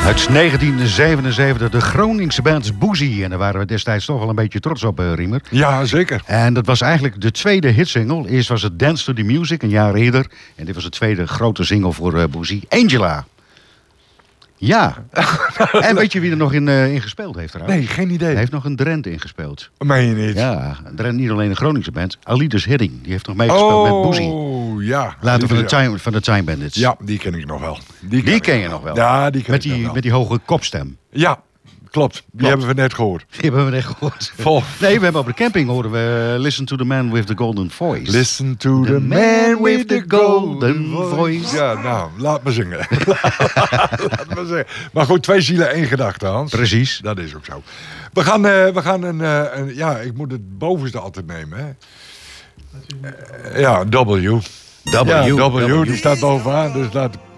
Uit 1977, de Groningse band Boezie. En daar waren we destijds toch wel een beetje trots op, Riemer. Ja, zeker. En dat was eigenlijk de tweede hitsingle. Eerst was het Dance to the Music, een jaar eerder. En dit was de tweede grote single voor Boezie. Angela. Ja. En weet je wie er nog in gespeeld heeft trouwens? Nee, geen idee. Hij heeft nog een Drent ingespeeld. Meen je niet? Ja, een Drent, niet alleen een Groningse band. Alides Hidding, die heeft nog meegespeeld met Boezie. Oh, ja. Later van de Time Bandits. Ja, die ken ik nog wel. Die ken je nog wel? Ja, die ken ik nog wel. Met die hoge kopstem. Ja, klopt. Die hebben we net gehoord. Die hebben we net gehoord. Vol. Nee, we hebben op de camping horen we Listen to the Man with the Golden Voice. Listen to the man with the golden voice. Ja, nou, laat me zingen. Laat me zingen. Maar goed, 2 zielen, 1 gedachte, Hans. Precies. Dat is ook zo. We gaan een ja, ik moet het bovenste altijd nemen, hè. Ja, W. W. Ja, W, die staat bovenaan, dus laat